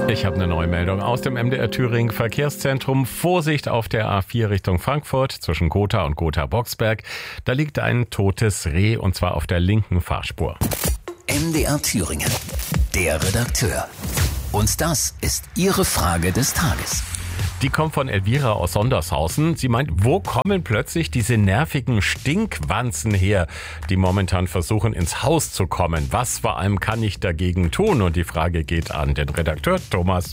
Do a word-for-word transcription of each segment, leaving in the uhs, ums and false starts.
Ich habe eine neue Meldung aus dem M D R Thüringen Verkehrszentrum. Vorsicht auf der A vier Richtung Frankfurt zwischen Gotha und Gotha-Boxberg. Da liegt ein totes Reh und zwar auf der linken Fahrspur. M D R Thüringen, der Redakteur. Und das ist Ihre Frage des Tages. Die kommt von Elvira aus Sondershausen. Sie meint, wo kommen plötzlich diese nervigen Stinkwanzen her, die momentan versuchen, ins Haus zu kommen? Was vor allem kann ich dagegen tun? Und die Frage geht an den Redakteur Thomas.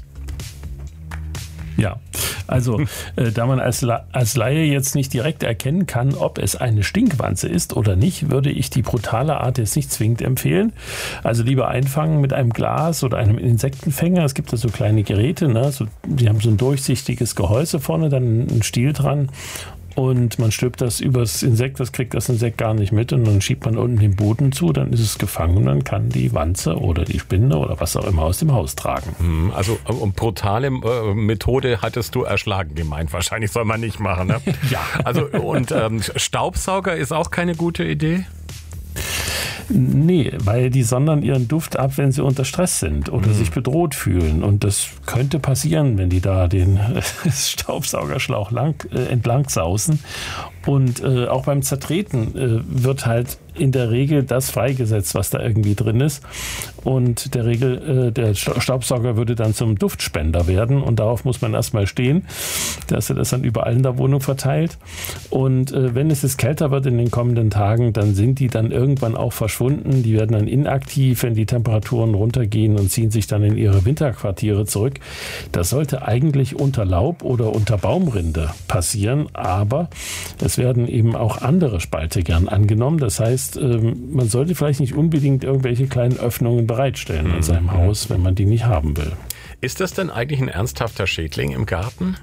Ja, also äh, da man als, La- als Laie jetzt nicht direkt erkennen kann, ob es eine Stinkwanze ist oder nicht, würde ich die brutale Art jetzt nicht zwingend empfehlen. Also lieber einfangen mit einem Glas oder einem Insektenfänger. Es gibt da so kleine Geräte, ne? So, die haben so ein durchsichtiges Gehäuse vorne, dann ein Stiel dran. Und man stülpt das übers Insekt, das kriegt das Insekt gar nicht mit und dann schiebt man unten den Boden zu, dann ist es gefangen und dann kann die Wanze oder die Spinne oder was auch immer aus dem Haus tragen. Also um brutale äh, Methode hattest du erschlagen gemeint. Wahrscheinlich soll man nicht machen, ne? Ja. Also und ähm, Staubsauger ist auch keine gute Idee? Nee, weil die sondern ihren Duft ab, wenn sie unter Stress sind oder mhm. sich bedroht fühlen. Und das könnte passieren, wenn die da den Staubsaugerschlauch lang, äh, entlang sausen. Und äh, auch beim Zertreten äh, wird halt in der Regel das freigesetzt, was da irgendwie drin ist. Und der Regel, äh, der Staubsauger würde dann zum Duftspender werden. Und darauf muss man erstmal stehen, dass er das dann überall in der Wohnung verteilt. Und äh, wenn es jetzt kälter wird in den kommenden Tagen, dann sind die dann irgendwann auch verschwunden. Die werden dann inaktiv, wenn die Temperaturen runtergehen und ziehen sich dann in ihre Winterquartiere zurück. Das sollte eigentlich unter Laub oder unter Baumrinde passieren. Aber es werden eben auch andere Spalte gern angenommen. Das heißt, man sollte vielleicht nicht unbedingt irgendwelche kleinen Öffnungen bereitstellen in seinem Haus, wenn man die nicht haben will. Ist das denn eigentlich ein ernsthafter Schädling im Garten?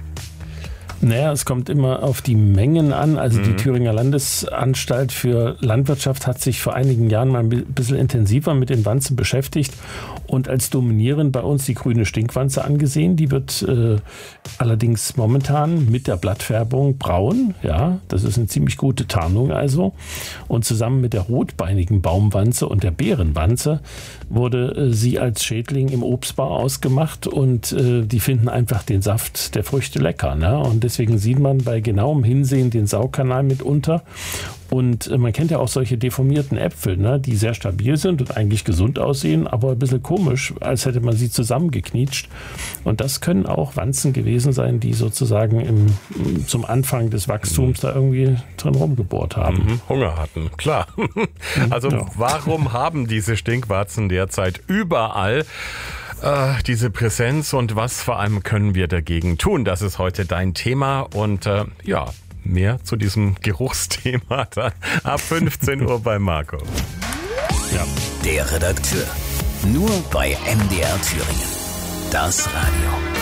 Naja, es kommt immer auf die Mengen an. Also mhm. die Thüringer Landesanstalt für Landwirtschaft hat sich vor einigen Jahren mal ein bisschen intensiver mit den Wanzen beschäftigt und als dominierend bei uns die grüne Stinkwanze angesehen. Die wird äh, allerdings momentan mit der Blattfärbung braun. Ja, das ist eine ziemlich gute Tarnung also. Und zusammen mit der rotbeinigen Baumwanze und der Beerenwanze wurde äh, sie als Schädling im Obstbau ausgemacht und äh, die finden einfach den Saft der Früchte lecker, ne? Und deswegen sieht man bei genauem Hinsehen den Saugkanal mitunter. Und man kennt ja auch solche deformierten Äpfel, ne, die sehr stabil sind und eigentlich gesund aussehen, aber ein bisschen komisch, als hätte man sie zusammengeknietscht. Und das können auch Wanzen gewesen sein, die sozusagen im, zum Anfang des Wachstums da irgendwie drin rumgebohrt haben. Mhm, Hunger hatten, klar. Also ja. Warum haben diese Stinkwanzen derzeit überall äh, diese Präsenz und was vor allem können wir dagegen tun? Das ist heute dein Thema und äh, ja, mehr zu diesem Geruchsthema dann ab fünfzehn Uhr bei Marco. Ja. Der Redakteur. Nur bei M D R Thüringen. Das Radio.